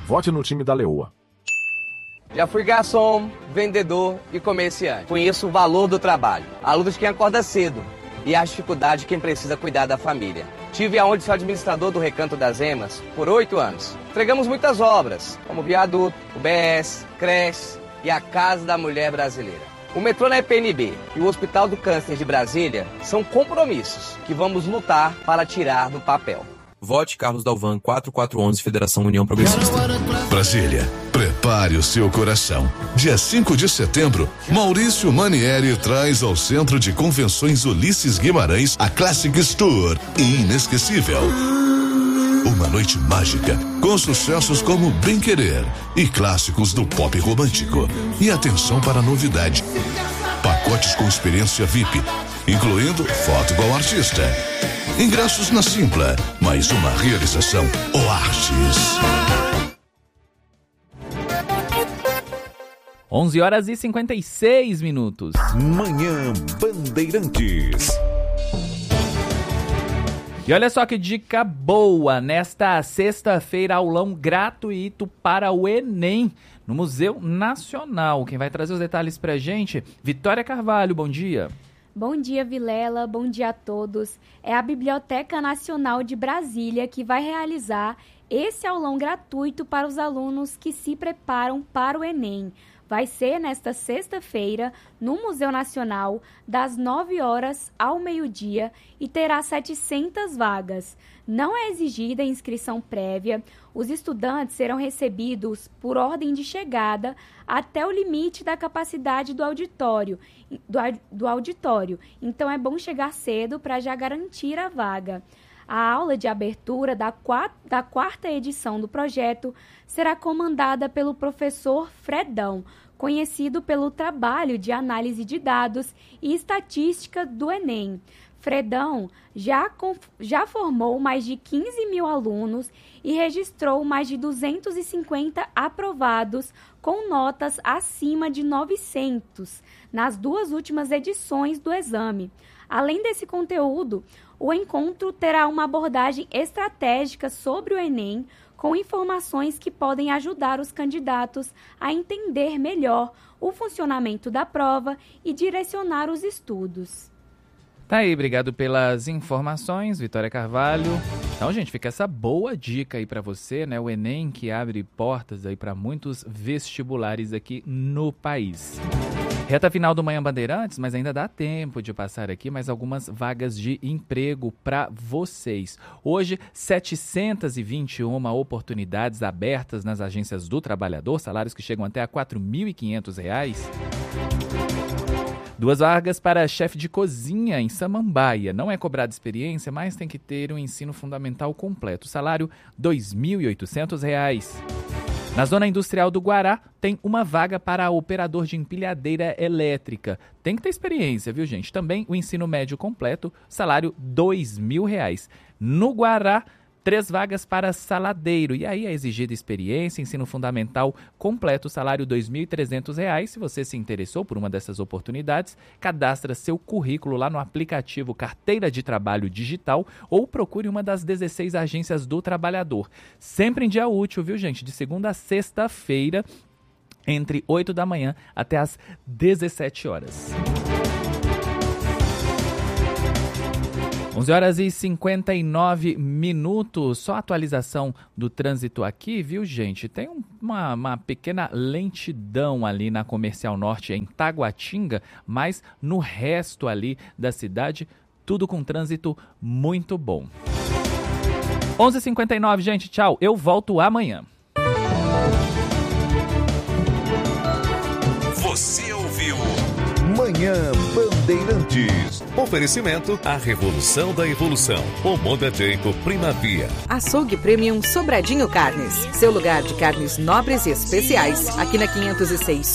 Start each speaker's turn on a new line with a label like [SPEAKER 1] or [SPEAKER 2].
[SPEAKER 1] Vote no time da Leoa.
[SPEAKER 2] Já fui garçom, vendedor e comerciante. Conheço o valor do trabalho, a luta de quem acorda cedo e a dificuldade de quem precisa cuidar da família. Tive aonde ser administrador do Recanto das Emas por 8 anos. Entregamos muitas obras, como o viaduto, o BS, creche e a Casa da Mulher Brasileira. O metrô na EPNB e o Hospital do Câncer de Brasília são compromissos que vamos lutar para tirar do papel.
[SPEAKER 3] Vote Carlos Dalvan, 4411, Federação União Progressista.
[SPEAKER 4] Brasília, prepare o seu coração. Dia 5 de setembro, Maurício Manieri traz ao Centro de Convenções Ulisses Guimarães a Classics Tour Inesquecível. Uma noite mágica, com sucessos como Bem Querer e clássicos do pop romântico. E atenção para a novidade: pacotes com experiência VIP, incluindo foto com o artista. Ingressos na Simpla, mais uma realização Oartes.
[SPEAKER 5] 11h56.
[SPEAKER 6] Manhã Bandeirantes.
[SPEAKER 5] E olha só que dica boa, nesta sexta-feira, aulão gratuito para o Enem no Museu Nacional. Quem vai trazer os detalhes pra gente? Vitória Carvalho, bom dia.
[SPEAKER 7] Bom dia, Vilela. Bom dia a todos. É a Biblioteca Nacional de Brasília que vai realizar esse aulão gratuito para os alunos que se preparam para o Enem. Vai ser nesta sexta-feira, no Museu Nacional, das 9 horas ao meio-dia e terá 700 vagas. Não é exigida inscrição prévia. Os estudantes serão recebidos por ordem de chegada até o limite da capacidade do auditório. Então é bom chegar cedo para já garantir a vaga. A aula de abertura da quarta edição do projeto será comandada pelo professor Fredão, conhecido pelo trabalho de análise de dados e estatística do Enem. Fredão já formou mais de 15 mil alunos e registrou mais de 250 aprovados com notas acima de 900 nas 2 últimas edições do exame. Além desse conteúdo, o encontro terá uma abordagem estratégica sobre o Enem, com informações que podem ajudar os candidatos a entender melhor o funcionamento da prova e direcionar os estudos.
[SPEAKER 5] Tá aí, obrigado pelas informações, Vitória Carvalho. Então, gente, fica essa boa dica aí para você, né? O Enem que abre portas aí para muitos vestibulares aqui no país. Reta final do Manhã Bandeirantes, mas ainda dá tempo de passar aqui mais algumas vagas de emprego para vocês. Hoje, 721 oportunidades abertas nas agências do trabalhador, salários que chegam até a R$ 4.500. 2 vagas para chefe de cozinha em Samambaia. Não é cobrada experiência, mas tem que ter um ensino fundamental completo. Salário R$ 2.800. Na zona industrial do Guará, tem uma vaga para operador de empilhadeira elétrica. Tem que ter experiência, viu, gente? Também o ensino médio completo, salário R$ 2.000. No Guará, 3 vagas para saladeiro. E aí é exigida experiência, ensino fundamental completo, salário R$ 2.300. Se você se interessou por uma dessas oportunidades, cadastra seu currículo lá no aplicativo Carteira de Trabalho Digital ou procure uma das 16 agências do trabalhador. Sempre em dia útil, viu, gente? De segunda a sexta-feira, entre 8 da manhã até as 17 horas. 11h59, só atualização do trânsito aqui, viu, gente? Tem uma pequena lentidão ali na Comercial Norte em Taguatinga, mas no resto ali da cidade, tudo com trânsito muito bom. 11h59, gente, tchau, eu volto amanhã.
[SPEAKER 6] Você ouviu Manhã Bandeirantes. Oferecimento A Revolução da Evolução. O Moda Jacob Primavia.
[SPEAKER 8] Açougue Premium Sobradinho Carnes. Seu lugar de carnes nobres e especiais. Aqui na 506